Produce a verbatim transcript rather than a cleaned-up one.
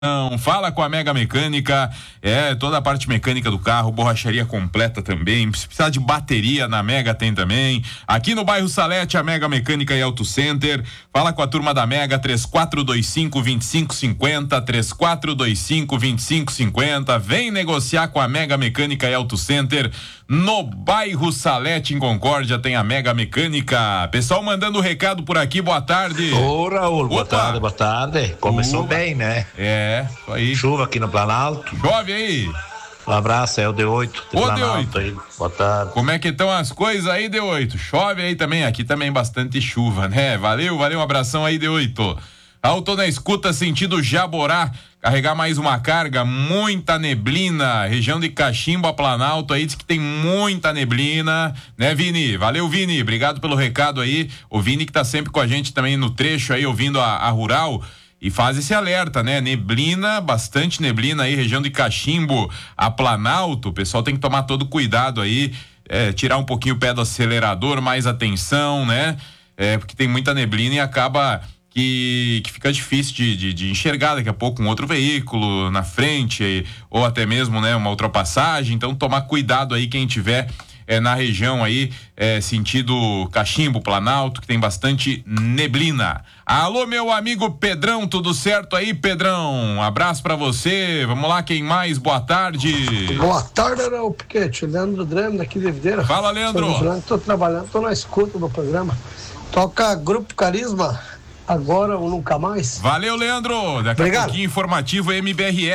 Fala com a Mega Mecânica, é, toda a parte mecânica do carro, borracharia completa também, se precisar de bateria na Mega tem também, aqui no bairro Salete, a Mega Mecânica e Auto Center. Fala com a turma da Mega, três quatro dois cinco, dois cinco cinco zero, três quatro dois cinco, dois cinco cinco zero, vem negociar com a Mega Mecânica e Auto Center, no bairro Salete, em Concórdia, tem a Mega Mecânica. Pessoal mandando recado por aqui, boa tarde. Ô, Raul, boa tarde, boa tarde. Começou Opa. bem, né? É, isso aí. Chuva aqui no Planalto. Chove aí. Um abraço, é o D oito. Ô, D oito. Aí. Boa tarde. Como é que estão as coisas aí, D oito? Chove aí também, aqui também bastante chuva, né? Valeu, valeu, um abração aí, D oito. Auto na escuta, sentido Jaborá, carregar mais uma carga, muita neblina, região de Cachimbo a Planalto aí, diz que tem muita neblina, né, Vini? Valeu, Vini, obrigado pelo recado aí, o Vini que tá sempre com a gente também no trecho aí, ouvindo a, a Rural, e faz esse alerta, né? Neblina, bastante neblina aí, região de Cachimbo a Planalto, o pessoal tem que tomar todo cuidado aí, é, tirar um pouquinho o pé do acelerador, mais atenção, né? É, porque tem muita neblina e acaba... Que, que fica difícil de, de, de enxergar daqui a pouco um outro veículo na frente, ou até mesmo, né, uma ultrapassagem. Então tomar cuidado aí quem tiver é, na região aí, é, sentido Cachimbo, Planalto, que tem bastante neblina. Alô, meu amigo Pedrão, tudo certo aí, Pedrão? Um abraço pra você. Vamos lá, quem mais? Boa tarde. Boa tarde, Raul Piquete, Leandro Drame daqui de Videira. Fala, Leandro. Estou trabalhando, estou na escuta do programa. Toca Grupo Carisma, agora ou nunca mais. Valeu, Leandro. Daqui Obrigado. a pouquinho informativo M B R S.